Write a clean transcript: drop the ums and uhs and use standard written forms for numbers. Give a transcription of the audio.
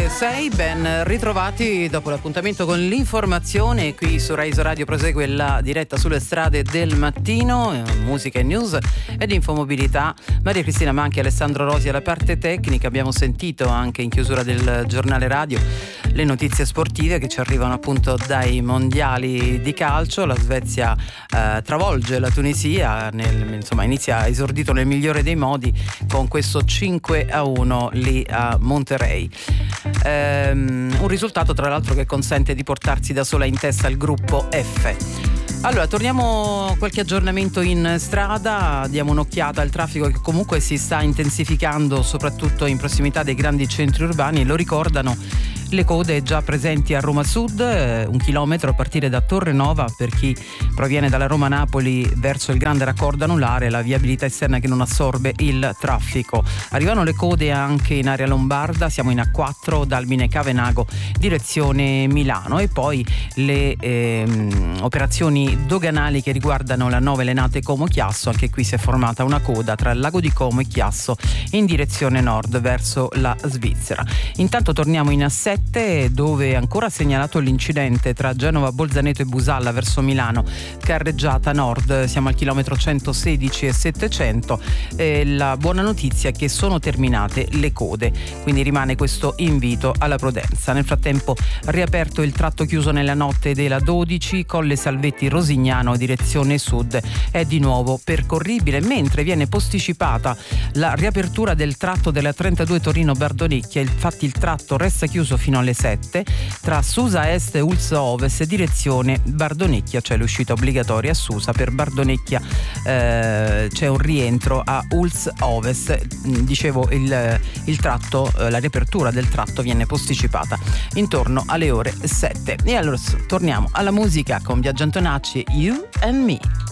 6, ben ritrovati dopo l'appuntamento con l'informazione. Qui su Rai Radio prosegue la diretta sulle strade del mattino, musica e news ed infomobilità. Maria Cristina Manchi e Alessandro Rosi alla parte tecnica. Abbiamo sentito anche in chiusura del giornale radio le notizie sportive che ci arrivano appunto dai mondiali di calcio. La Svezia travolge la Tunisia, inizia esordito nel migliore dei modi con questo 5-1 lì a Monterrey. Un risultato tra l'altro che consente di portarsi da sola in testa il gruppo F. Allora, torniamo a qualche aggiornamento in strada, diamo un'occhiata al traffico che comunque si sta intensificando soprattutto in prossimità dei grandi centri urbani, e lo ricordano le code già presenti a Roma Sud, 1 chilometro a partire da Torre Nova per chi proviene dalla Roma-Napoli verso il grande raccordo anulare, la viabilità esterna che non assorbe il traffico. Arrivano le code anche in area lombarda, siamo in A4 Dalmine Cavenago direzione Milano, e poi le operazioni doganali che riguardano la 9 Lenate Como Chiasso. Anche qui si è formata una coda tra il lago di Como e Chiasso in direzione nord verso la Svizzera. Intanto torniamo in A7 dove è ancora segnalato l'incidente tra Genova Bolzaneto e Busalla verso Milano, carreggiata nord, siamo al chilometro 116 e 700. La buona notizia è che sono terminate le code, quindi rimane questo invito alla prudenza. Nel frattempo riaperto il tratto chiuso nella notte della 12 Colle Salvetti Rosignano direzione sud è di nuovo percorribile, mentre viene posticipata la riapertura del tratto della 32 Torino Bardonecchia. Infatti il tratto resta chiuso fino alle 7 tra Susa Est e Ulza Ovest direzione Bardonecchia, cioè l'uscita obbligatoria a Susa. Per Bardonecchia c'è un rientro a Ulza Ovest. Dicevo, il tratto, la riapertura del tratto viene posticipata intorno alle ore 7. E allora torniamo alla musica con Biagio Antonacci, You and Me.